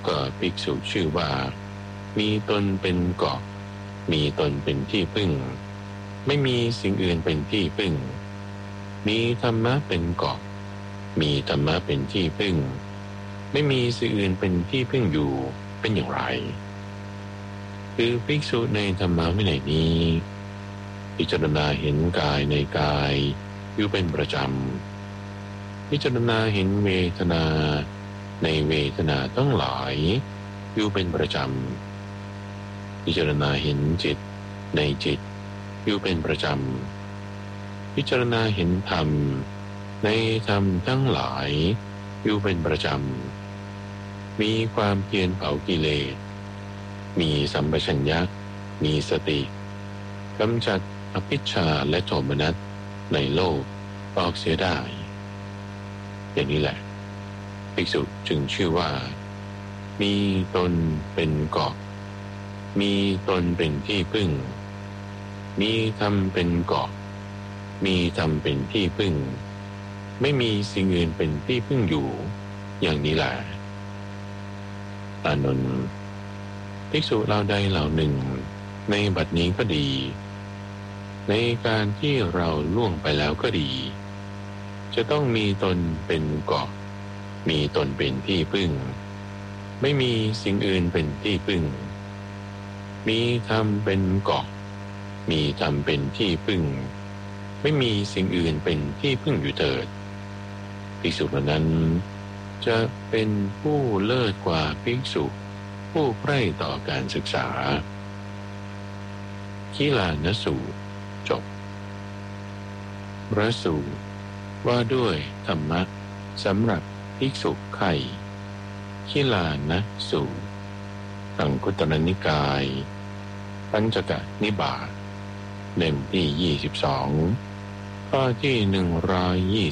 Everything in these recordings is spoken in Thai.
ก็ภิกษุชื่อว่ามีตนเป็นเกาะมีตนเป็นที่พึ่งไม่มีสิ่งอื่นเป็นที่พึ่งมีธรรมะเป็นเกาะมีธรรมะเป็นที่พึ่งไม่มีสิ่งอื่นเป็นที่พึ่งอยู่เป็นอย่างไรคือภิกษุในธรรมวินัยนี้พิจารณาเห็นกายในกายอยู่เป็นประจำพิจารณาเห็นเวทนาในเวทนาทั้งหลายอยู่เป็นประจำพิจารณาเห็นจิตในจิตอยู่เป็นประจำพิจารณาเห็นธรรมในธรรมทั้งหลายอยู่เป็นประจำมีความเพียรเผากิเลสมีสัมปชัญญะมีสติกำจัดอภิชฌาและโทมนัสในโลกออกเสียได้อย่างนี้แหละภิกษุจึงชื่อว่ามีตนเป็นเกาะมีตนเป็นที่พึ่งมีธรรมเป็นเกาะมีธรรมเป็นที่พึ่งไม่มีสิ่งอื่นเป็นที่พึ่งอยู่อย่างนี้แหละอานนท์ภิกษุเหล่าใดเหล่าหนึ่งในบัดนี้ก็ดีในการที่เราล่วงไปแล้วก็ดีจะต้องมีตนเป็นเกาะมีตนเป็นที่พึ่งไม่มีสิ่งอื่นเป็นที่พึ่งมีธรรมเป็นเกาะมีธรรมเป็นที่พึ่งไม่มีสิ่งอื่นเป็นที่พึ่งอยู่เถิดภิกษุเหล่านั้นจะเป็นผู้เลิศกว่าภิกษุผู้ใคร่ต่อการศึกษาขีลานสูตรจบพระสูตรว่าด้วยธรรมะสำหรับภิกษุไข่ขีลานสูตรอังคุตรนิกายปัญจกนิบาตเล่มที่22ข้อที่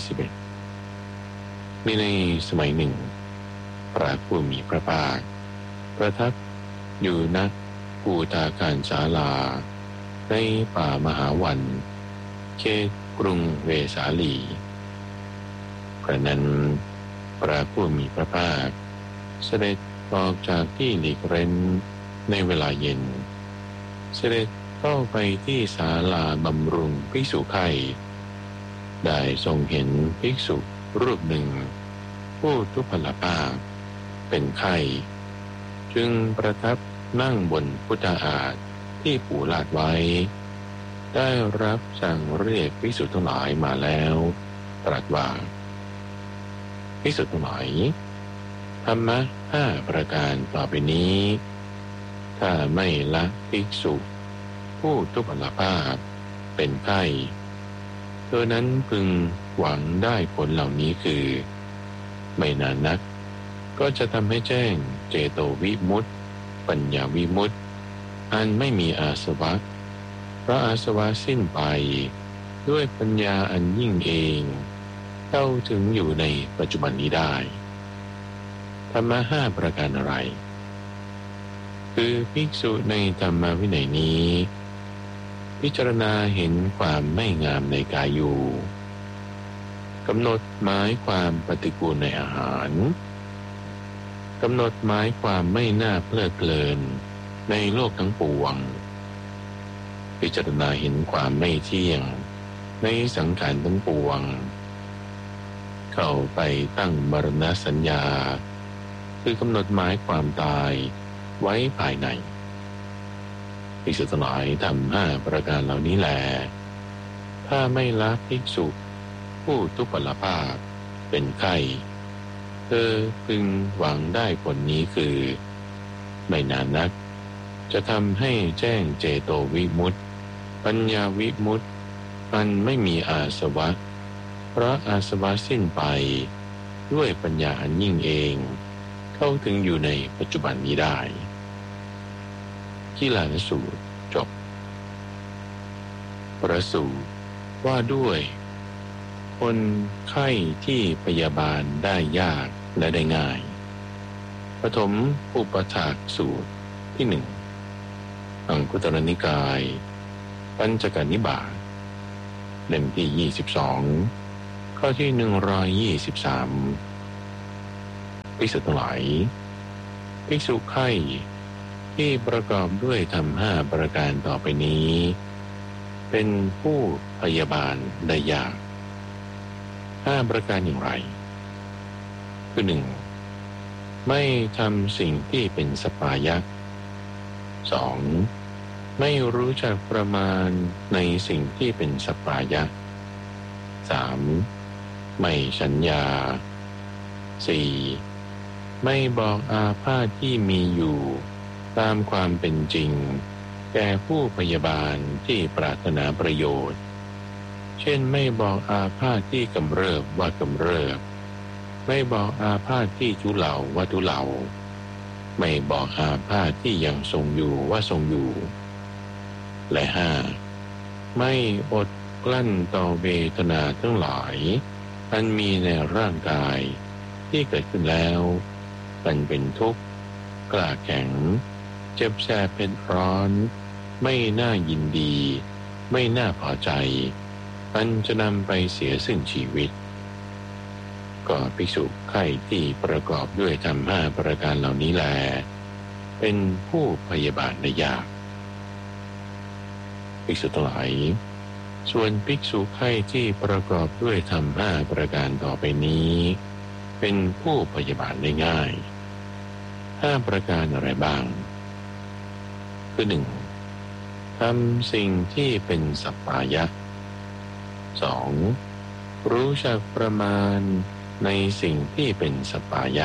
121มีในสมัยหนึ่งพระผู้มีพระภาคประทับอยู่ณกูฏาการศาลาในป่ามหาวันเขตกรุงเวสาลีครั้งนั้นพระผู้มีพระภาคเสด็จออกจากที่หลีกเร้นในเวลาเย็นเสด็จเข้าไปที่ศาลาบำรุงภิกษุไข่ได้ทรงเห็นภิกษุรูปหนึ่งผู้ทุพพลภาพเป็นไข้จึงประทับนั่งบนพุทธาสน์ที่ปูลาดไว้ได้รับสั่งเรียกภิกษุทั้งหลายมาแล้วตรัสว่าภิกษุทั้งหลายธรรมะ5ประการต่อไปนี้ถ้าไม่ละภิกษุผู้ทุพพลภาพเป็นไข้เธอนั้นพึงหวังได้ผลเหล่านี้คือไม่นานนักก็จะทำให้แจ้งเจโตวิมุตติปัญญาวิมุตติอันไม่มีอาสวะเพราะอาสวะสิ้นไปด้วยปัญญาอันยิ่งเองเข้าถึงอยู่ในปัจจุบันนี้ได้ธรรมะ5ประการอะไรคือภิกษุในธรรมวินัยนี้พิจารณาเห็นความไม่งามในกายอยู่กำหนดหมายความปฏิกูลในอาหารกำหนดหมายความไม่น่าเพลิดเพลินในโลกทั้งปวงพิจารณาเห็นความไม่เที่ยงในสังขารทั้งปวงเข้าไปตั้งมรณสัญญาคือกำหนดหมายความตายไว้ภายในภิกษุทั้งหลายทำ5ประการเหล่านี้แลถ้าไม่ละภิกษุผู้ทุพพลภาพเป็นไข้เธอพึงหวังได้ผลนี้คือไม่นานนักจะทำให้แจ้งเจโตวิมุตติปัญญาวิมุตติอันไม่มีอาสวะเพราะอาสวะสิ้นไปด้วยปัญญาอันยิ่งเองเข้าถึงอยู่ในปัจจุบันนี้ได้ขีลานสูตรจบพระสูตรว่าด้วยคนไข้ที่พยาบาลได้ยากและได้ง่ายปฐมอุปถากสูตรที่1อังคุตรนิกายปัญจกนิบาตเล่มที่22ข้อที่123ภิกษุทั้งหลายภิกษุไข่ที่ประกอบด้วยธรรม5ประการต่อไปนี้เป็นผู้พยาบาลได้ยาก5ประการอย่างไรคือ 1. ไม่ทำสิ่งที่เป็นสปายะ 2. ไม่รู้จักประมาณในสิ่งที่เป็นสปายะ 3. ไม่สัญญา 4. ไม่บอกอาพาธที่มีอยู่ตามความเป็นจริงแก่ผู้พยาบาลที่ปรารถนาประโยชน์เช่นไม่บอกอาพาธที่กำเริบว่ากำเริบไม่บอกอาพาธที่ทุเลาว่าทุเลาไม่บอกอาพาธที่ยังทรงอยู่ว่าทรงอยู่และ 5. ไม่อดกลั้นต่อเวทนาทั้งหลายอันมีในร่างกายที่เกิดขึ้นแล้วมันเป็นทุกข์กล้าแข็งเจ็บแสบเป็นร้อนไม่น่ายินดีไม่น่าพอใจอันจะนำไปเสียซึ่งชีวิตก็ภิกษุไข่ที่ประกอบด้วยธรรม5ประการเหล่านี้แลเป็นผู้พยาบาลได้ยากภิกษุทั้งหลายส่วนภิกษุไข่ที่ประกอบด้วยธรรม5ประการต่อไปนี้เป็นผู้พยาบาลได้ง่าย5ประการอะไรบ้างคือ 1. ทำสิ่งที่เป็นสัปปายะ 2. รู้จักประมาณในสิ่งที่เป็นสัปปายะ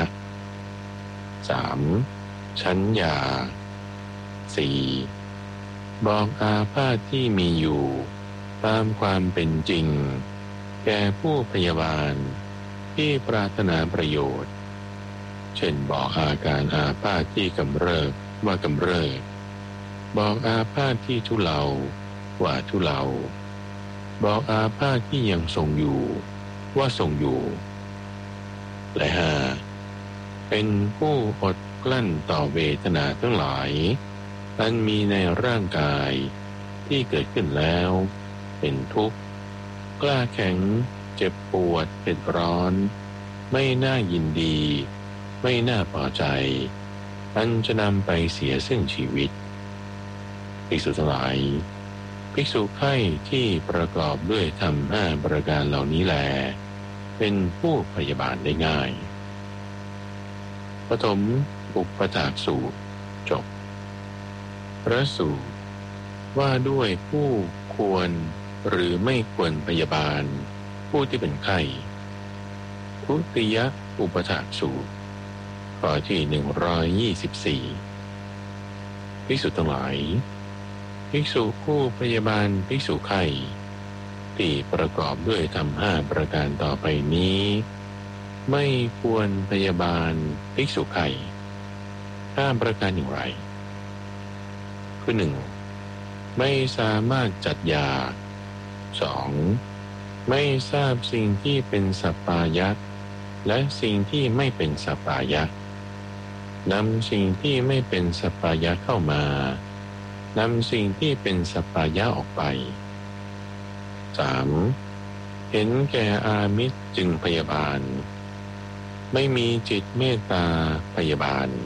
3. สัญญา 4. บอกอาพาธที่มีอยู่ตามความเป็นจริงแก่ผู้พยาบาลที่ปรารถนาประโยชน์เช่นบอกอาการอาพาธที่กำเริบว่ากำเริบบอกอาพาธที่ทุเลาว่าทุเลาบอกอาพาธที่ยังทรงอยู่ว่าทรงอยู่และ 5. เป็นผู้อดกลั้นต่อเวทนาทั้งหลายอันมีในร่างกายที่เกิดขึ้นแล้วเป็นทุกข์กล้าแข็งเจ็บปวดเป็นร้อนไม่น่ายินดีไม่น่าพอใจอันจะนำไปเสียซึ่งชีวิตภิกษุทั้งหลายภิกษุไข่ที่ประกอบด้วยธรรม5ประการเหล่านี้แลเป็นผู้พยาบาลได้ง่ายปฐมอุปถากสูตรจบพระสูตรว่าด้วยผู้ควรหรือไม่ควรพยาบาลผู้ที่เป็นไข้ทุติยอุปถากสูตรข้อที่124ภิกษุทั้งหลายภิกษุผู้พยาบาลภิกษุไข้ที่ประกอบด้วยธรรม5ประการต่อไปนี้ไม่ควรพยาบาลภิกษุไข้5ประการอย่างไรคือ 1. ไม่สามารถจัดยา 2. ไม่ทราบสิ่งที่เป็นสัปปายะและสิ่งที่ไม่เป็นสัปปายะนำสิ่งที่ไม่เป็นสัปปายะเข้ามานำสิ่งที่เป็นสัปปายะออกไป 3. เห็นแก่อามิตรจึงพยาบาลไม่มีจิตเมตตาพยาบาล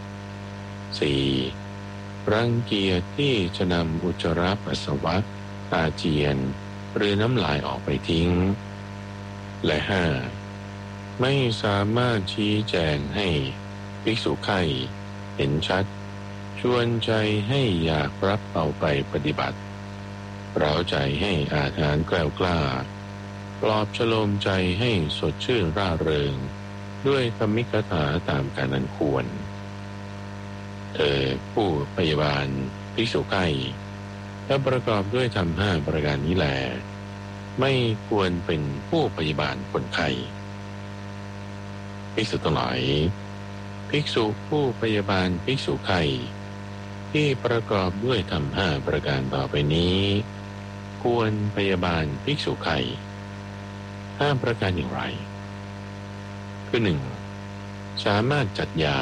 4. รังเกียจที่จะนำอุจจาระปัสสาวะอาเจียนหรือน้ำลายออกไปทิ้งและ 5. ไม่สามารถชี้แจงให้ภิกษุไข้เห็นชัดชวนใจให้อยากรับเอาไปปฏิบัติเร้าใจให้อาถรรพ์แกล้วกล้าปลอบฉโลมใจให้สดชื่นร่าเริงด้วยธรรมิกถาตามการอันควรเธอผู้พยาบาลภิกษุไข้และประกอบด้วยธรรม5ประการนี้แลไม่ควรเป็นผู้พยาบาลคนไข้ภิกษุทั้งหลายภิกษุผู้พยาบาลภิกษุไข้ที่ประกอบด้วยธรรม5ประการต่อไปนี้ควรพยาบาลภิกษุไข้5ประการอย่างไรคือ 1. สามารถจัดยา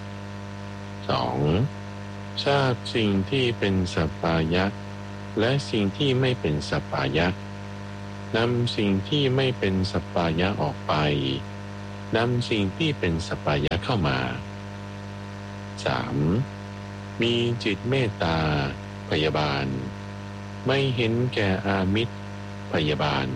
2. ทราบสิ่งที่เป็นสัปปายะและสิ่งที่ไม่เป็นสัปปายะนำสิ่งที่ไม่เป็นสัปปายะออกไปนำสิ่งที่เป็นสัปปายะเข้ามา 3. มีจิตเมตตาพยาบาลไม่เห็นแก่อามิตรพยาบาล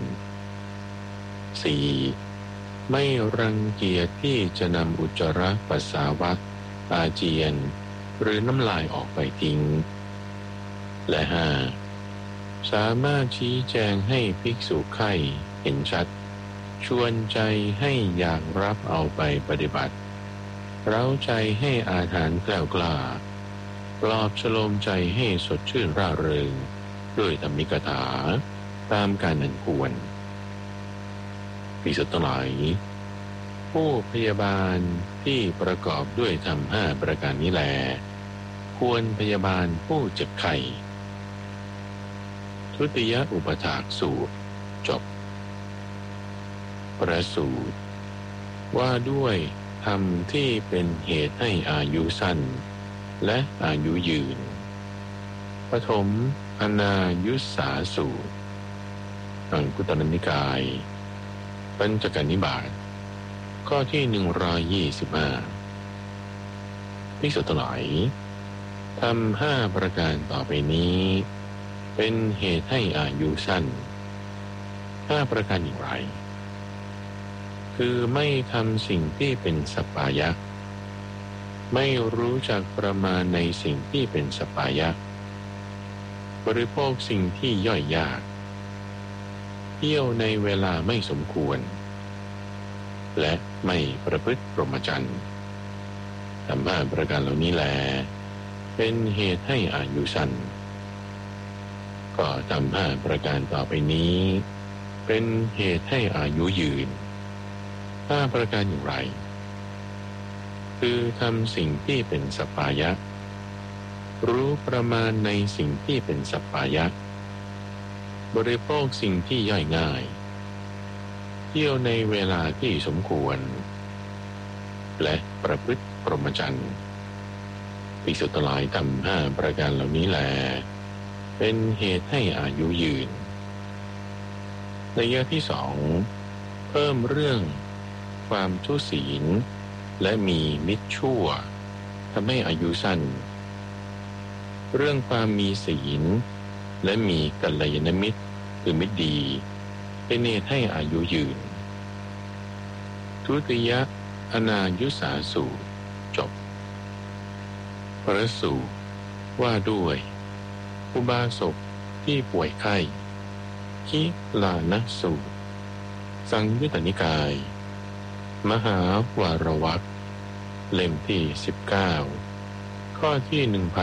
4. ไม่รังเกียจที่จะนำอุจจาระปัสสาวะอาเจียนหรือน้ำลายออกไปทิ้งและ 5. สามารถชี้แจงให้ภิกษุไข้เห็นชัดชวนใจให้อยากรับเอาไปปฏิบัติเร้าใจให้อาถรรพ์แกล้วกล้าปลอบฉโลมใจให้สดชื่นร่าเริงด้วยธรรมิกถาตามการอันควรภิกษุทั้งหลายผู้พยาบาลที่ประกอบด้วยธรรม5ประการนี้แลควรพยาบาลผู้เจ็บไข้ทุติยอุปถากสูตรจบประสูตรว่าด้วยธรรมที่เป็นเหตุให้อายุสั้นและอายุยืนปฐมอนายุสสาสูตรอังคุตรนิกายปัญจกนิบาตข้อที่125ภิกษุทั้งหลายธรรม5ประการต่อไปนี้เป็นเหตุให้อายุสั้น5ประการอย่างไรคือไม่ทำสิ่งที่เป็นสัปปายะไม่รู้จักประมาณในสิ่งที่เป็นสัปปายะบริโภคสิ่งที่ย่อยยากเที่ยวในเวลาไม่สมควรและไม่ประพฤติพรหมจรรย์ธรรม5ประการเหล่านี้แลเป็นเหตุให้อายุสั้นก็ธรรม5ประการต่อไปนี้เป็นเหตุให้อายุยืน5ประการอย่างไรคือทำสิ่งที่เป็นสัปปายะรู้ประมาณในสิ่งที่เป็นสัปปายะบริโภคสิ่งที่ย่อยง่ายเที่ยวในเวลาที่สมควรและประพฤติพรหมจรรย์ภิกษุทั้งหลายทำ5ประการเหล่านี้แลเป็นเหตุให้อายุยืนนัยยะที่2เพิ่มเรื่องความทุศีลและมีมิตรชั่วทำให้อายุสั้นเรื่องความมีศีลและมีกัลยาณมิตรคือมิตรดีเป็นเหตุให้อายุยืนทุติยอนายุสาสูตรจบประสูตรว่าด้วยอุบาสกที่ป่วยไข้คิลานสูตรสังยุตตนิกายมหาวารวักเล่มที่19ข้อที่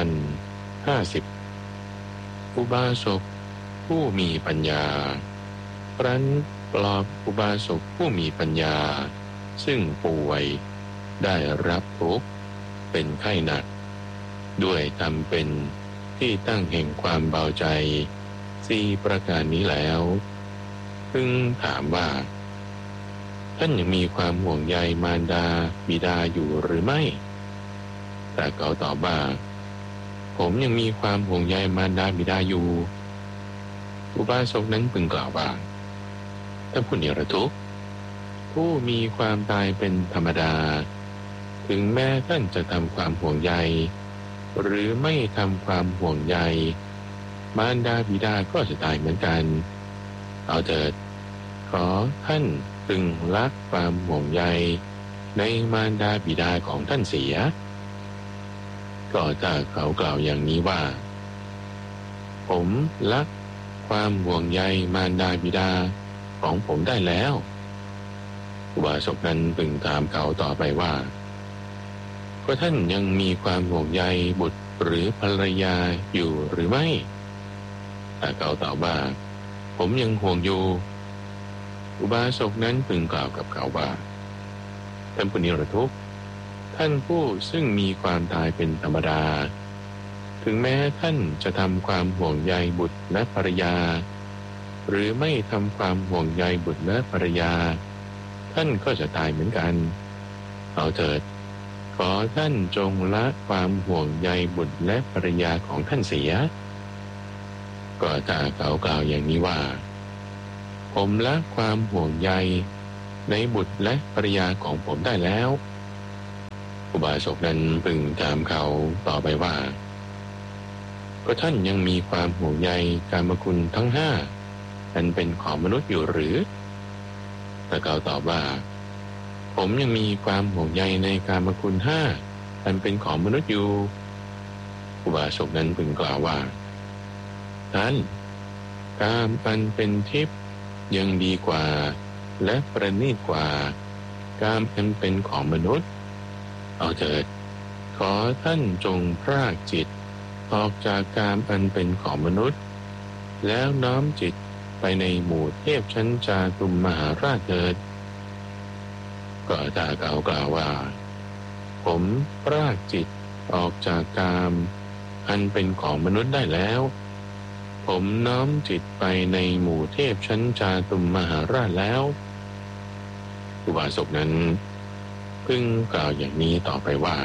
1050อุบาสกผู้มีปัญญาครั้นปลอบอุบาสกผู้มีปัญญาซึ่งป่วยได้รับทุกข์เป็นไข้หนักด้วยทำเป็นที่ตั้งแห่งความเบาใจ4ประการนี้แล้วพึงถามว่าท่านยังมีความห่วงใยมารดาบิดาอยู่หรือไม่แต่เขาตอบว่าผมยังมีความห่วงใยมารดาบิดาอยู่อุบาสกนั้นพึงกล่าวว่าท่านผู้นิรทุกข์ผู้มีความตายเป็นธรรมดาถึงแม้ท่านจะทำความห่วงใยหรือไม่ทำความห่วงใยมารดาบิดาก็จะตายเหมือนกันเอาเถิดขอท่านพึงละความห่วงใยในมารดาบิดาของท่านเสียก็ถ้าเขากล่าวอย่างนี้ว่าผมละความห่วงใยมารดาบิดาของผมได้แล้วอุบาสกนั้นพึงถามเขาต่อไปว่าก็ท่านยังมีความห่วงใยบุตรหรือภรรยาอยู่หรือไม่แต่เขาตอบว่าผมยังห่วงอยู่อุบาสกนั้นพึงกล่าวกับเขาว่าท่านผู้นิรทุกข์ท่านผู้ซึ่งมีความตายเป็นธรรมดาถึงแม้ท่านจะทำความห่วงใยบุตรและภรรยาหรือไม่ทำความห่วงใยบุตรและภรรยาท่านก็จะตายเหมือนกันเอาเถิดขอท่านจงละความห่วงใยบุตรและภรรยาของท่านเสียก็ถ้าเขากล่าวอย่างนี้ว่าผมละความห่วงใยในบุตรและภรรยาของผมได้แล้วอุบาสกนั้นพึงถามเขาต่อไปว่าก็ท่านยังมีความห่วงใยกามคุณทั้งห้าอันเป็นของมนุษย์อยู่หรือแต่เขาตอบว่าผมยังมีความห่วงใยในกามคุณห้าอันเป็นของมนุษย์อยู่อุบาสกนั้นพึงกล่าวว่าท่านกามอันเป็นทิพย์ยังดีกว่าและประณีตกว่ากามอันเป็นของมนุษย์เอาเถิดขอท่านจงพรากจิตออกจากกามอันเป็นของมนุษย์แล้วน้อมจิตไปในหมู่เทพชั้นจาตุมมหาราชเถิดก็ถ้าเขากล่าวว่าผมพรากจิตออกจากกามอันเป็นของมนุษย์ได้แล้วผมน้อมจิตไปในหมู่เทพชั้นจาตุมมหาราชแล้วอุบาสกนั้นพึงกล่าวอย่างนี้ต่อไปว่า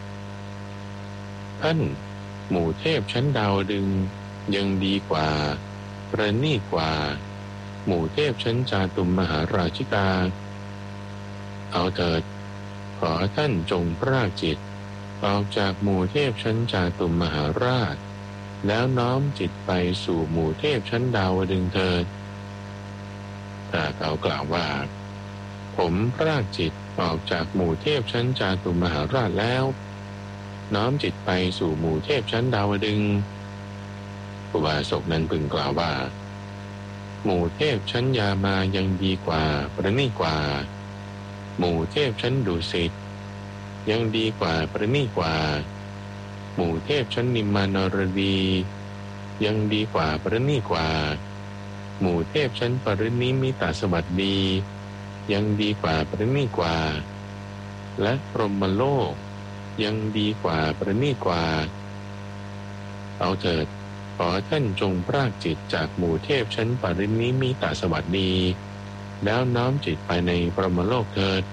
ท่านหมู่เทพชั้นดาวดึงยังดีกว่าประณีตกว่าหมู่เทพชั้นจาตุมมหาราชิกาเอาเถิดขอท่านจงพรากจิตออกจากหมู่เทพชั้นจาตุมมหาราชแล้วน้อมจิตไปสู่หมู่เทพชั้นดาวดึงเถิดถ้าเขากล่าวว่าผมพรากจิตออกจากหมู่เทพชั้นจาตุมมหาราชแล้วน้อมจิตไปสู่หมู่เทพชั้นดาวดึงอุบาสกนั้นพึงกล่าวว่าหมู่เทพชั้นยามายังดีกว่าประณีตกว่าหมู่เทพชั้นดุสิตยังดีกว่าประณีตกว่าหมู่เทพชั้นนิมมานรดียังดีกว่าประณีตกว่าหมู่เทพชั้นปรินิมิตาสวัสดียังดีกว่าประณีตกว่าและพรหมโลกยังดีกว่าประณีตกว่าเอาเถิดขอท่านจงพรากจิตจากหมู่เทพชั้นปรินิมิตาสวัสดีแล้วน้อมจิตไปในพรหมโลกเถิด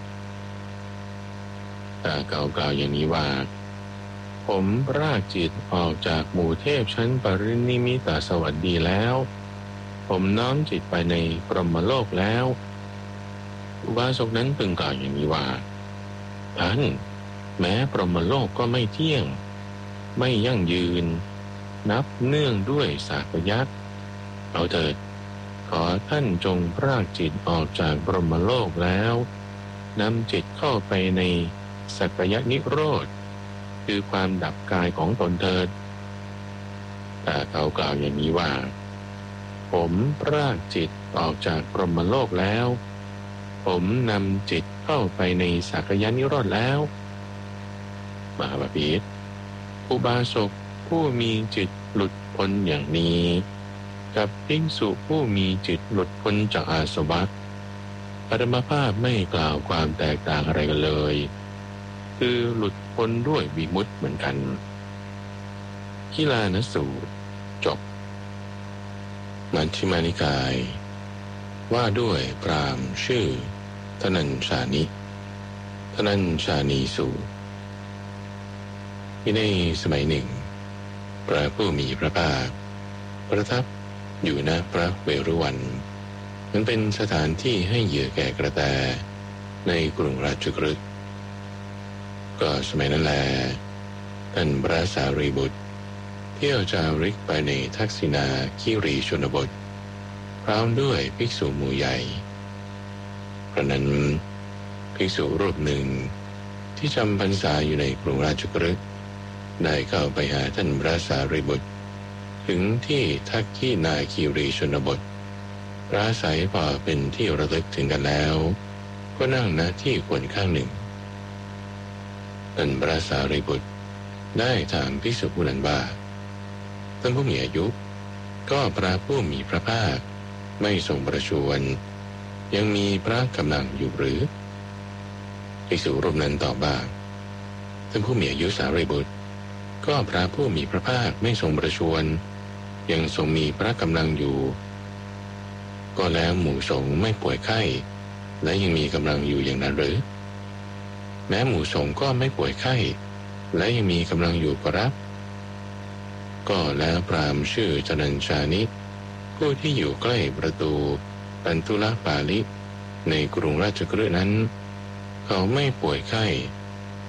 ถ้าเขากล่าวอย่างนี้ว่าผมพรากจิตออกจากหมู่เทพชั้นปรินิมิตาสวัสดีแล้วผมน้อมจิตไปในพรหมโลกแล้วอุบาสกนั้นพึงกล่าวอย่างนี้ว่าท่านแม้พรหมโลกก็ไม่เที่ยงไม่ยั่งยืนนับเนื่องด้วยสากยักษ์เอาเถิดขอท่านจงพรากจิตออกจากพรหมโลกแล้วนำจิตเข้าไปในสักยนิโรธคือความดับกายของตนเถิดแต่เขากล่าวอย่างนี้ว่าผมพรากจิตออกจากพรหมโลกแล้วผมนำจิตเข้าไปในสักยนิโรธแล้วมหาบพิตรอุบาสกผู้มีจิตหลุดพ้นอย่างนี้กับภิกษุผู้มีจิตหลุดพ้นจากอาสวะปรมาภาพไม่กล่าวความแตกต่างอะไรกันเลยคือหลุดพ้นด้วยวิมุตติเหมือนกันขีฬานสูตรจบมัชฌิมานิกายว่าด้วยพราหมณ์ชื่อธนัญชานิธนัญชานีสูตรที่ในสมัยหนึ่งพระผู้มีพระภาคประทับอยู่ณพระเวรุวันมันเป็นสถานที่ให้เหยื่อแก่กระแตในกรุงราชคฤห์ก็สมัยนั้นแลท่านพระสารีบุตรเที่ยวจาริกไปในทักษิณาคีรีชนบทพร้อมด้วยภิกษุหมู่ใหญ่เพราะนั้นภิกษุรูปหนึ่งที่จำพรรษาอยู่ในกรุงราชคฤห์ได้เข้าไปหาท่านพระสารีบุตรถึงที่ทักษิณาคีรีชนบทปราศัยพอเป็นที่ระลึกถึงกันแล้วก็นั่งณที่ควรข้างหนึ่งท่านพระสารีบุตรได้ถามภิกษุผู้นั้นว่าท่านผู้มีอายุก็พระผู้มีพระภาคไม่ทรงประชวรยังมีพระกำลังอยู่หรือภิกษุรูปนั้นตอบว่าท่านผู้มีอายุสารีบุตรก็พระผู้มีพระภาคไม่ทรงประชวรยังทรงมีพระกำลังอยู่ก็แล้วหมู่สงฆ์ไม่ป่วยไข้และยังมีกำลังอยู่อย่างนั้นหรือแม้หมู่สงฆ์ก็ไม่ป่วยไข้และยังมีกำลังอยู่ก็รับก็แล้วพราหมณ์ชื่อธนัญชานิผู้ที่อยู่ใกล้ประตูปันตุลปาลิในกรุงราชคฤห์นั้นเขาไม่ป่วยไข้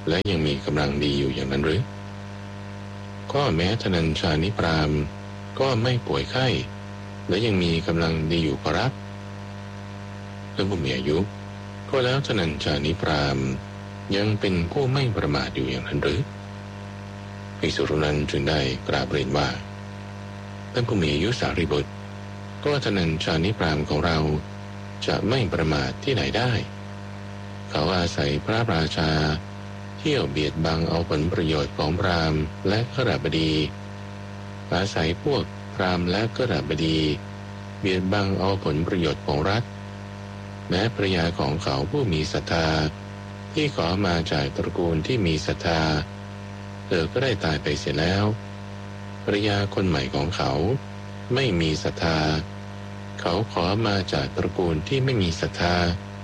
และยังมีกำลังดีอยู่อย่างนั้นหรือก็แม้ธนัญชานิพรามก็ไม่ป่วยไข้และยังมีกำลังดีอยู่ครับท่านผู้มีอายุก็แล้วธนัญชานิพรามยังเป็นผู้ไม่ประมาทอยู่อย่างนั้นหรือภิกษุรูปนั้นจึงได้กราบเรียนว่าท่านผู้มีอายุสารีบุตรก็ธนัญชานิพรามของเราจะไม่ประมาทที่ไหนได้เขาอาศัยพระราชาเที่ยวเบียดบังเอาผลประโยชน์ของพราหมณ์และขหบดีอาศัยพวกพราหมณ์และขหบดีเบียดบังเอาผลประโยชน์ของรัฐแม้ภรรยาของเขาผู้มีศรัทธาที่ขอมาจากตระกูลที่มีศรัทธาเธอก็ได้ตายไปเสียแล้วภรรยาคนใหม่ของเขาไม่มีศรัทธาเขาขอมาจากตระกูลที่ไม่มีศรัทธา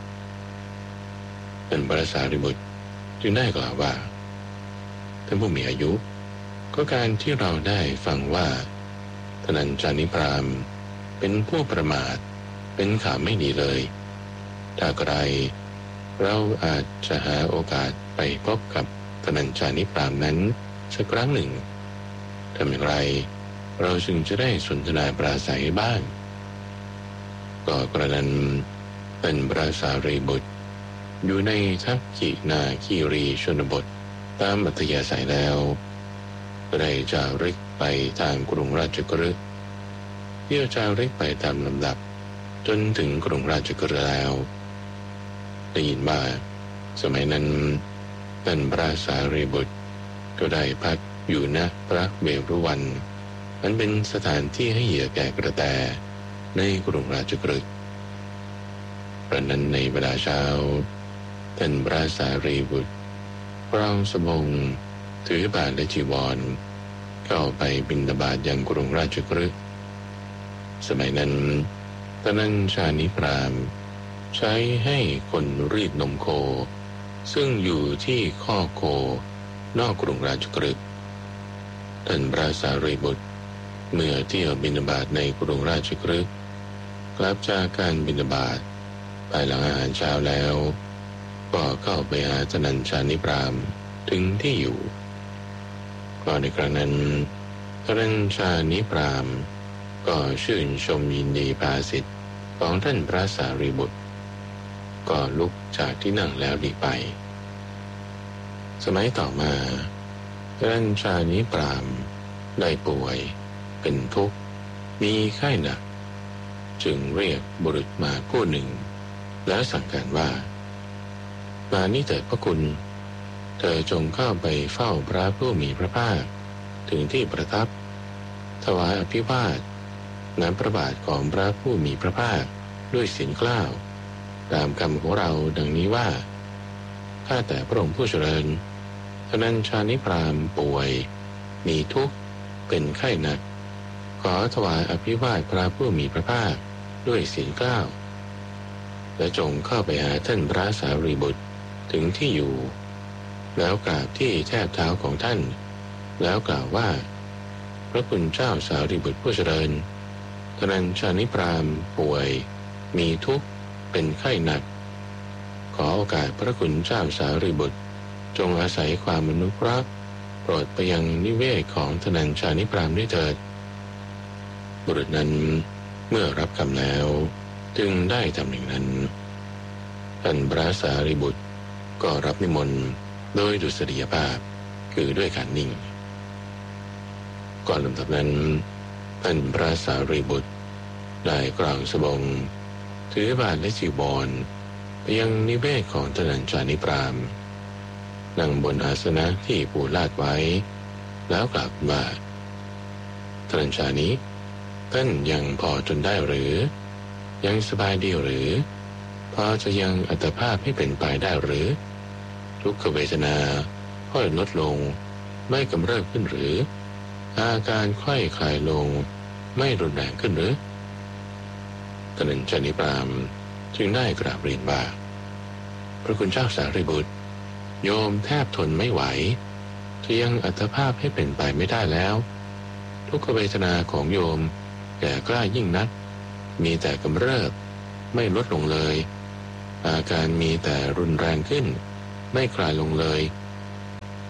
ท่านพระสารีบุตรจึงได้กล่าวว่าท่านผู้มีอายุก็การที่เราได้ฟังว่าธนัญชานิพรามเป็นผู้ประมาทเป็นข่าวไม่ดีเลยถ้าใครเราอาจจะหาโอกาสไปพบกับธนัญชานิพรามนั้นสักครั้งหนึ่งทำอย่างไรเราจึงจะได้สนทนาปราศัยบ้างก็กระนั้นเป็นพระสารีบุตรอยู่ในทัพกินาคีรีชนบทตามอัธยาศัยแล้วได้จาริกไปทางกรุงราชคฤห์เที่ยวจาริกไปตามลำดับจนถึงกรุงราชคฤห์แล้วได้ยินว่าสมัยนั้นท่านพระสารีบุตรก็ได้พักอยู่ณพระเวรุวันอันเป็นสถานที่ให้เหยื่อแก่กระแตในกรุงราชคฤห์พระนั้นในเวลาเช้าท่านพระสารีบุตรครองสบงถือบาตรและจีวรเข้าไปบิณฑบาตยังกรุงราชคฤห์สมัยนั้นธนัญชานิพรามใช้ให้คนรีดนมโคซึ่งอยู่ที่ข้อโคนอกกรุงราชคฤห์ท่านพระสารีบุตรเมื่อเที่ยวบิณฑบาตในกรุงราชคฤห์กลับจากการบิณฑบาตภายหลังอาหารเช้าแล้วก็เข้าไปหาธนัญชานิพรามถึงที่อยู่ก็ในครั้งนั้นธนัญชานิพรามก็ชื่นชมยินดีภาสิทธิ์ของท่านพระสารีบุตรก็ลุกจากที่นั่งแล้วหลีกไปสมัยต่อมาธนัญชานิพรามได้ป่วยเป็นทุกข์มีไข้หนักจึงเรียกบุรุษมาผู้หนึ่งแล้วสั่งการว่ามานี่เถิดพระคุณเธอจงเข้าไปเฝ้าพระผู้มีพระภาคถึงที่ประทับถวายอภิวาทณพระบาทของพระผู้มีพระภาคด้วยเสียงกล้าวตามคำของเราดังนี้ว่าข้าแต่พระองค์ผู้เจริญธนัญชานิพรามป่วยมีทุกข์เป็นไข้หนักขอถวายอภิวาทพระผู้มีพระภาคด้วยเสียงกล้าวและจงเข้าไปหาท่านพระสารีบุตรถึงที่อยู่แล้วกราบที่แทบเท้าของท่านแล้วกล่าวว่าพระคุณเจ้าสารีบุตรผู้เจริญธนัญชานิพรามป่วยมีทุกข์เป็นไข้หนักขอโอกาสพระคุณเจ้าสารีบุตรจงอาศัยความอนุเคราะห์โปรดไปยังนิเวศของธนัญชานิพรามด้วยเถิดบุรุษนั้นเมื่อรับคำแล้วจึงได้ทำอย่างนั้นท่านพระสารีบุตรก็รับนิมนต์โดยดุษฎียภาพคือด้วยการนิ่งก่อนลำดับนั้นท่านพระสารีบุตรได้กลางสบงถือบาตรและจีวรไปยังนิเวศของธนัญชานิพรามนั่งบนอาสนะที่ปูลาดไว้แล้วกล่าวว่าธนัญชานี้ท่านยังพอจนได้หรือยังสบายดีหรือพอจะยังอัตภาพให้เป็นไปได้หรือทุกขเวทนาค่อยลดลงไม่กำเริบขึ้นหรืออาการค่อยคลายลงไม่รุนแรงขึ้นหรือธนัญชานิพรามจึงได้กราบเรียนว่าพระคุณเจ้าสารีบุตรโยมแทบทนไม่ไหวจะยังอัตภาพให้เป็นไปไม่ได้แล้วทุกขเวทนาของโยมแก่กล้ายิ่งนักมีแต่กำเริบไม่ลดลงเลยอาการมีแต่รุนแรงขึ้นไม่คลายลงเลย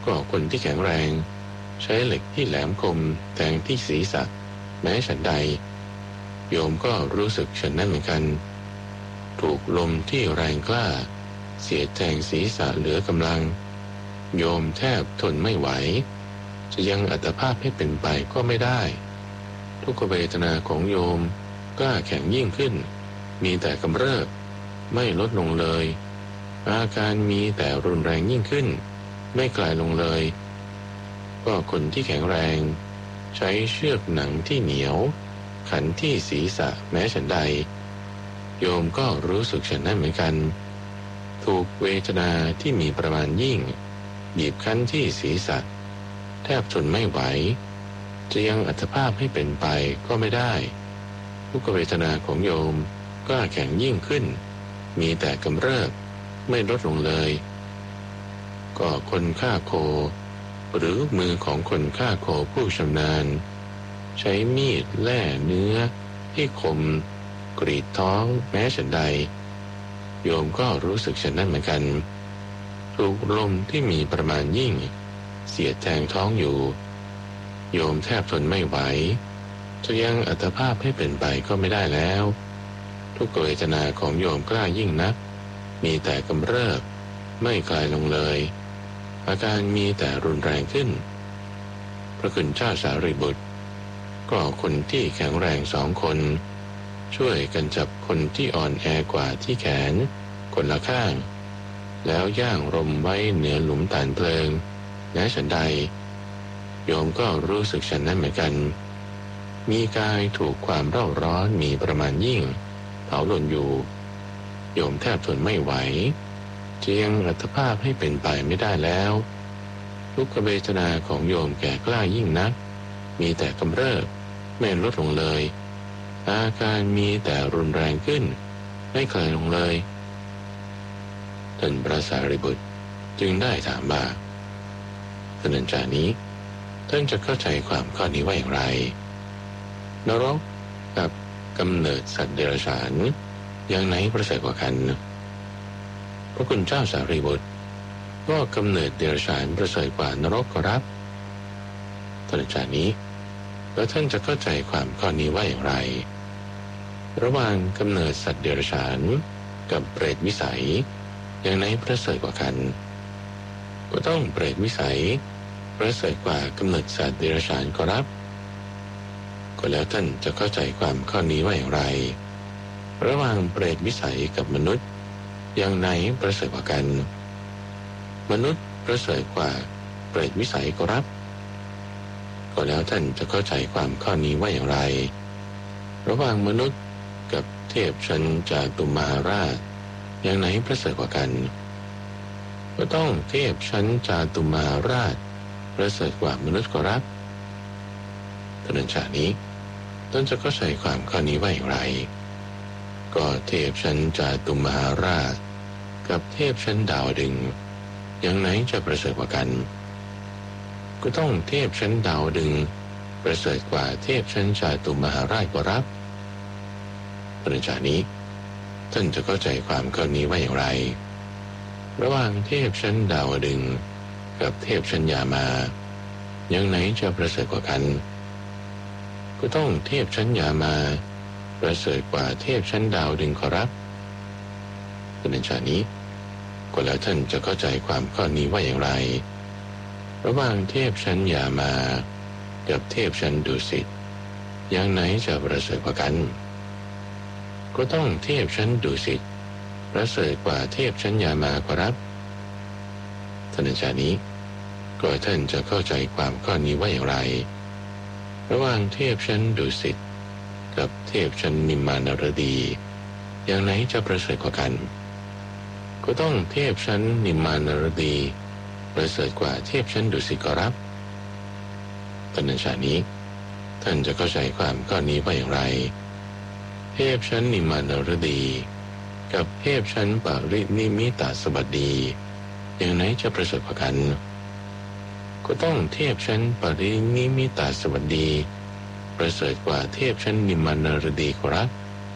ก็คนที่แข็งแรงใช้เหล็กที่แหลมคมแทงที่ศีรษะแม้ฉันใดโยมก็รู้สึกฉันนั้นเหมือนกันถูกลมที่แรงกล้าเสียดแทงศีรษะเหลือกำลังโยมแทบทนไม่ไหวจะยังอัตภาพให้เป็นไปก็ไม่ได้ทุกขเวทนาของโยมกล้าแข็งยิ่งขึ้นมีแต่กำเริบไม่ลดลงเลยอาการมีแต่รุนแรงยิ่งขึ้นไม่คลายลงเลยก็คนที่แข็งแรงใช้เชือกหนังที่เหนียวขันที่ศีรษะแม้ฉันใดโยมก็รู้สึกฉันนั้นเหมือนกันถูกเวทนาที่มีประมาณยิ่งบีบคั้นที่ศีรษะแทบทนไม่ไหวจะยังอัตภาพให้เป็นไปก็ไม่ได้ทุกขเวทนาของโยมก็แข็งยิ่งขึ้นมีแต่กำเริบไม่ลดลงเลยก็คนฆ่าโคหรือมือของคนฆ่าโคผู้ชำนาญใช้มีดแล่เนื้อที่คมกรีดท้องแม้ฉันใดโยมก็รู้สึกฉันนั้นเหมือนกันถูกลมที่มีประมาณยิ่งเสียดแทงท้องอยู่โยมแทบทนไม่ไหวจะยังอัตภาพให้เป็นไปก็ไม่ได้แล้วทุกขเวทนาของโยมกล้ายิ่งนักมีแต่กำเริบไม่คลายลงเลยอาการมีแต่รุนแรงขึ้นพระคุณเจ้าสารีบุตรก็คนที่แข็งแรง2 คนช่วยกันจับคนที่อ่อนแอกว่าที่แขนคนละข้างแล้วย่างรมไว้เหนือหลุมฐานเพลิงและฉันใดโยมก็รู้สึกฉันนั้นเหมือนกันมีกายถูกความเร่าร้อนมีประมาณยิ่งเผาหล่นอยู่โยมแทบทนไม่ไหวจะยังอัตภาพให้เป็นไปไม่ได้แล้วทุกขเวทนาของโยมแก่กล้ายิ่งนักมีแต่กำเริบไม่ลดลงเลยอาการมีแต่รุนแรงขึ้นไม่คลายลงเลยท่านพระสารีบุตรจึงได้ถามว่าท่านจากนี้ท่านจะเข้าใจความข้อนี้ว่าอย่างไรนรกกับกำเนิดสัตว์เดรัจฉานอย่างไหนประเสริฐกว่ากันพระคุณเจ้าสารีบุตรก็กำเนิดเดรัจฉานประเสริฐกว่านรกครับท่านจากนี้แล้วท่านจะเข้าใจความข้อนี้ว่าอย่างไรระหว่างกำเนิดสัตว์เดรัจฉานกับเปรตวิสัยอย่างไหนประเสริฐกว่ากันก็ต้องเปรตวิสัยประเสริฐกว่ากำเนิดสัตว์เดรัจฉานครับก็แล้วท่านจะเข้าใจความข้อนี้ว่าอย่างไรระหว่างเปรตวิสัยกับมนุษย์อย่างไหนประเสริฐกว่ากันมนุษย์ประเสริฐกว่าเปรตวิสัยครับก็แล้วท่านจะเข้าใจความข้อนี้ว่าอย่างไรระหว่างมนุษย์กับเทพชั้นจาตุมหาราชอย่างไหนประเสริฐกว่ากันก็ต้องเทพชั้นจาตุมหาราชประเสริฐกว่ามนุษย์ครับท่านจากนี้ท่านจะเข้าใจความข้อนี้ว่าอย่างไรก็เทพชั้นจาตุมหาราชกับเทพชั้นดาวดึงส์อย่างไหนจะประเสริฐกว่ากันก็ต้องเทพชั้นดาวดึงส์ประเสริฐกว่าเทพชั้นจาตุมหาราชครับท่านจากนี้ท่านจะเข้าใจความข้อนี้ว่าอย่างไรระหว่างเทพชั้นดาวดึงส์กับเทพชั้นยามาอย่างไหนจะประเสริฐกว่ากันก็ต้องเทพชั้นยามาประเสริฐกว่าเทพชั้นดาวดึงส์ครับท่านจากนี้ก็แล้วท่านจะเข้าใจความข้อนี้ว่าอย่างไรระหว่างเทพชั้นยามากับเทพชั้นดุสิตอย่างไหนจะประเสริฐกว่ากันก็ต้องเทพชั้นดุสิตประเสริฐกว่าเทพชั้นยามาครับท่านจากนี้ก็ท่านจะเข้าใจความข้อนี้ว่าอย่างไรระหว่างเทพชั้นดุสิตกับเทพชั้นนิมมานรดีอย่างไหนจะประเสริฐกว่ากันก็ต้องเทพชั้นนิมมานรดีประเสริฐกว่าเทพชั้นดุสิตครับท่านจากนี้ท่านจะเข้าใจความข้อนี้ว่าอย่างไรเทพชั้นนิมมานรดีกับเทพชั้นปรินิมิตสบัดดีอย่างไหนจะประเสริฐกว่ากันก็ต้องเทพชั้นปรินิมิตสบัดดีประเสริฐกว่าเทพชั้นนิมมานรดีครับ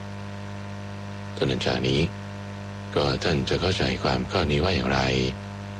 ท่านจากนี้ก็ท่านจะเข้าใจความข้อนี้ว่าอย่างไร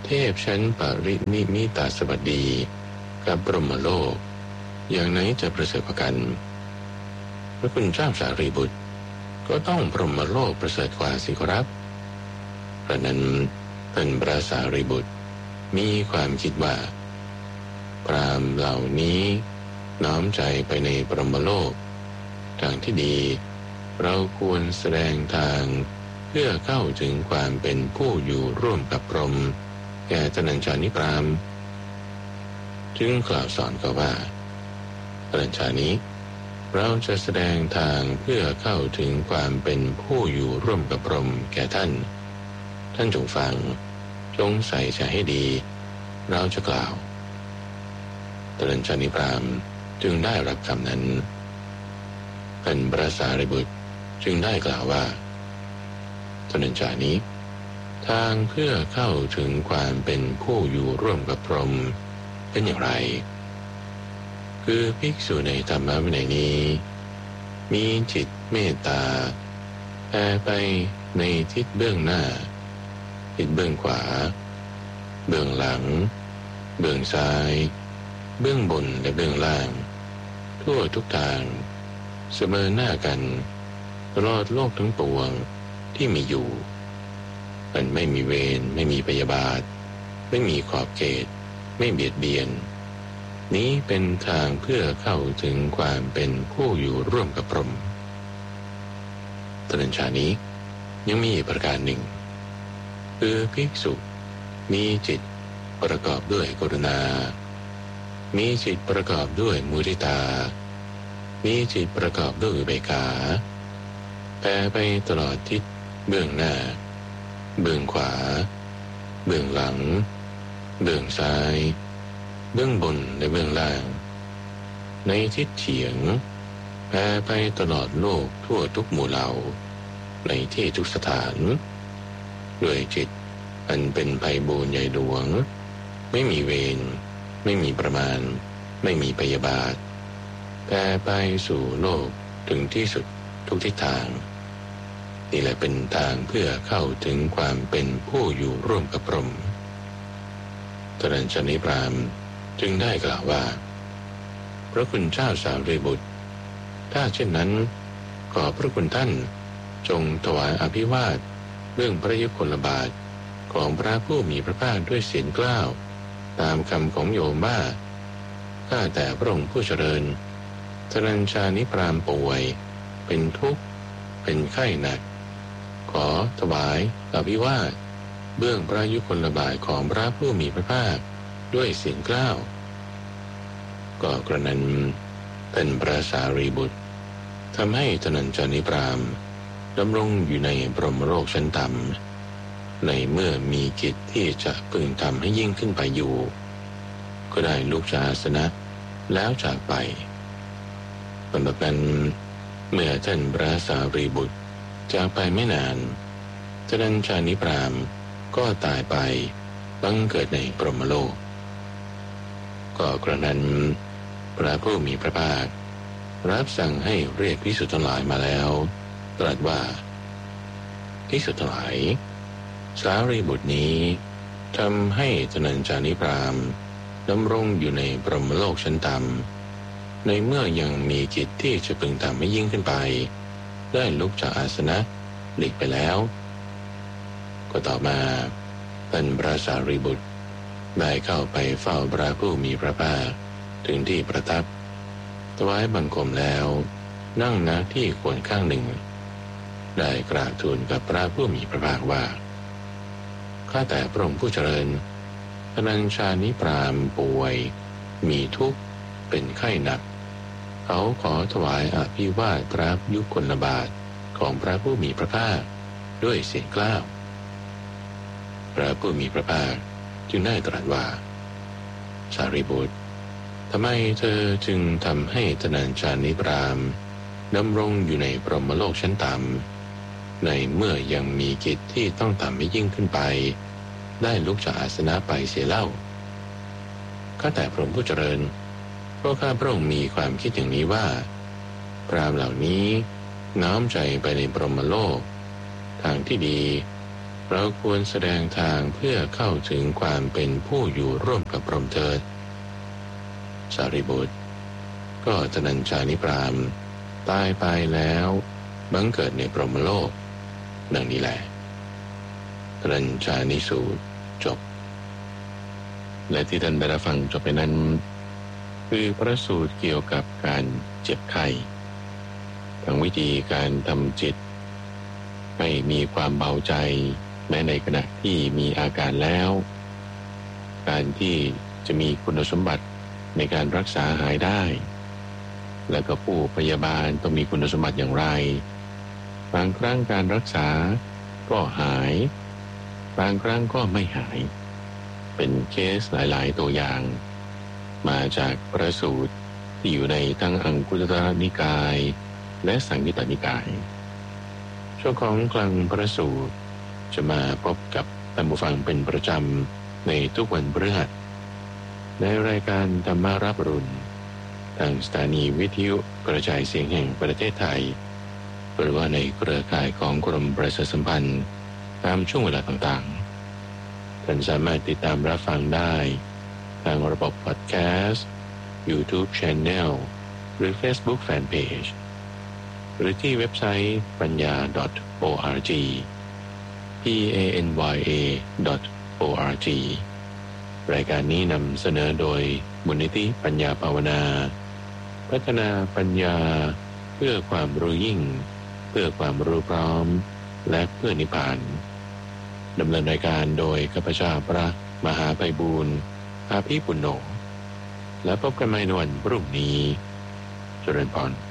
เทพชั้นปรินิมิตาสวัสดีกับพรหมโลกอย่างไหนจะประเสริฐกว่ากันพระคุณเจ้าสารีบุตรก็ต้องพรหมโลกประเสริฐกว่าสิครับเพราะนั้นท่านพระสารีบุตรมีความคิดว่าพราหมณ์เหล่านี้น้อมใจไปในพรหมโลกทางที่ดีเราควรแสดงทางเพื่อเข้าถึงความเป็นผู้อยู่ร่วมกับพรหมแก่ธนัญชานิพรามจึงกล่าวสอนเขาว่าธนัญชานิเราจะแสดงทางเพื่อเข้าถึงความเป็นผู้อยู่ร่วมกับพรหมแก่ท่านจงฟังจงใส่ใจให้ดีเราจะกล่าวธนัญชานิพรามจึงได้รับคำนั้นท่านพระสารีบุตรจึงได้กล่าวว่าธนัญชานิทางเพื่อเข้าถึงความเป็นผู้อยู่ร่วมกับพรหมเป็นอย่างไรคือภิกษุในธรรมวินัยนี้มีจิตเมตตาแผ่ไปในทิศเบื้องหน้าทิศเบื้องขวาเบื้องหลังเบื้องซ้ายเบื้องบนและเบื้องล่างทั่วทุกทางเสมอหน้ากันตลอดโลกทั้งปวงที่มีอยู่มันไม่มีเวรไม่มีพยาบาทไม่มีขอบเขตไม่เบียดเบียนนี้เป็นทางเพื่อเข้าถึงความเป็นผู้อยู่ร่วมกับพรหมธนัญชานี้ยังมีอีกประการหนึ่งคือภิกษุมีจิตประกอบด้วยกรุณามีจิตประกอบด้วยมุทิตามีจิตประกอบด้วยอุเบกขาแผ่ไปตลอดทิศเบื้องหน้าเบื้องขวาเบื้องหลังเบื้องซ้ายเบื้องบนและเบื้องล่างในทิศเฉียงแผ่ไปตลอดโลกทั่วทุกหมู่เหล่าในที่ทุกสถานด้วยจิตอันเป็นไพบูลย์ใหญ่หลวงไม่มีเวรไม่มีประมาณไม่มีพยาบาทแผ่ไปสู่โลกถึงที่สุดทุกทิศทางนี่แหละเป็นทางเพื่อเข้าถึงความเป็นผู้อยู่ร่วมกับพรหมธนัญชานิพรามจึงได้กล่าวว่าพระคุณเจ้าสารีบุตรถ้าเช่นนั้นขอพระคุณท่านจงถวายอภิวาทเรื่องพระยุคลบาทของพระผู้มีพระภาคด้วยเสียงกล้าวตามคำของโยมว่าข้าแต่พระองค์ผู้เจริญธนัญชานิพรามป่วยเป็นทุกข์เป็นไข้หนักขอถวายอภิวาทเบื้องพระยุคลบาทของพระผู้มีพระภาคด้วยเสียงกล้าวก็กระนั้นเป็นพระสารีบุตรทำให้ธนัญชานิพรามดำรงอยู่ในพรหมโลกชั้นต่ำในเมื่อมีกิจที่จะพึงทำให้ยิ่งขึ้นไปอยู่ก็ได้ลุกจากอาสนะแล้วจากไปลำดับนั้นเมื่อท่านพระสารีบุตรจากไปไม่นานธนัญชานิพรามก็ตายไปบังเกิดในพรหมโลกก็กระนั้นพระผู้มีพระภาครับสั่งให้เรียกภิกษุทั้งหลายมาแล้วตรัสว่าภิกษุทั้งหลายสารีบุตรนี้ทำให้ธนัญชานิพรามดำรงอยู่ในพรหมโลกชั้นต่ำในเมื่อยังมีกิจที่จะพึงทำให้ยิ่งขึ้นไปได้ลุกจากอาสนะหลีกไปแล้วก็ต่อมาท่านพระสารีบุตรได้เข้าไปเฝ้าพระผู้มีพระภาคถึงที่ประทับถวายบังคมแล้วนั่งณที่ควรข้างหนึ่งได้กราบทูลกับพระผู้มีพระภาคว่าข้าแต่พระองค์ผู้เจริญธนัญชานิพรามป่วยมีทุกข์เป็นไข้หนักเขาขอถวายอภิวาทพระยุคลบาทของพระผู้มีพระภาคด้วยเสียงกล้าวพระผู้มีพระภาคจึงได้ตรัสว่าสารีบุตรทำไมเธอจึงทำให้ธนัญชานิพรามดำรงอยู่ในพรหมโลกชั้นต่ำในเมื่อยังมีกิจที่ต้องทำให้ยิ่งขึ้นไปได้ลุกจากอาสนะไปเสียเล่าข้าแต่พระองค์ผู้เจริญเพราะข้าพระองค์มีความคิดอย่างนี้ว่าพราหมณ์เหล่านี้น้อมใจไปในพรหมโลกทางที่ดีเราควรแสดงทางเพื่อเข้าถึงความเป็นผู้อยู่ร่วมกับพรหมเถิดสารีบุตรก็ธนัญชานิพรามตายไปแล้วบังเกิดในพรหมโลกดังนี้แหละธนัญชานิสูตรจบและที่ท่านได้รับฟังจบไปนั้นคือพระสูตรเกี่ยวกับการเจ็บไข้ทั้งวิธีการทำจิตให้มีความเบาใจแม้ในขณะที่มีอาการแล้วการที่จะมีคุณสมบัติในการรักษาหายได้แล้วก็ผู้พยาบาลต้องมีคุณสมบัติอย่างไรบางครั้งการรักษาก็หายบางครั้งก็ไม่หายเป็นเคสหลายๆตัวอย่างมาจากพระสูตรที่อยู่ในทั้งอังคุตตรนิกายและสังยุตตนิกายช่วงของคลังพระสูตรจะมาพบกับท่านผู้ฟังเป็นประจำในทุกวันพฤหัสในรายการธรรมารับรุ่นทางสถานีวิทยุกระจายเสียงแห่งประเทศไทยหรือว่าในเครือข่ายของกรมประชาสัมพันธ์ตามช่วงเวลาต่างๆท่านสามารถติดตามรับฟังได้ทางระบบพอดแคสต์ YouTube Channel หรือ Facebook Fanpage หรือที่เว็บไซต์ปัญญา .org panya.org รายการนี้นำเสนอโดยมูลนิธิปัญญาภาวนาพัฒนาปัญญาเพื่อความรู้ยิ่งเพื่อความรู้พร้อมและเพื่อนิพพานดำเนินรายการโดยข้าพเจ้าพระมหาไพบูลย์อาภิปุณโญและพบกันใหม่ในวันพรุ่งนี้เจริญพร